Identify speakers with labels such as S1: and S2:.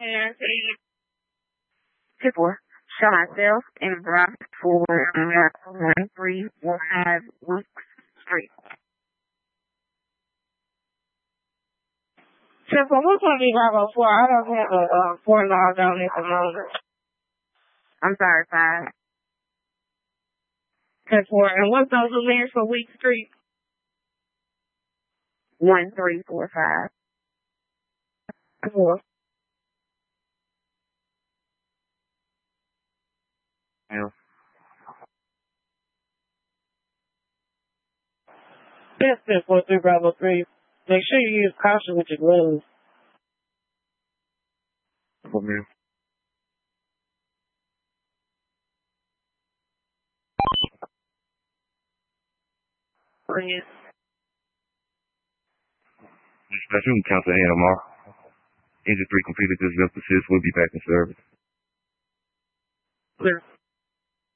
S1: And 4. Show myself and drive for America 1315 Weeks Street. So for what time do you got for? I don't have a 4 log on at the moment. I'm sorry, 5. Cause 4. And what's those events for Week Street? 1345. 4.
S2: Yeah.
S1: That's 1043 Bravo 3. Make sure you use caution with your gloves.
S2: What, man?
S1: Yes.
S2: Dispatch, you can counsel AMR. Engine 3 completed this emphasis. We'll be back in service.
S1: Clear.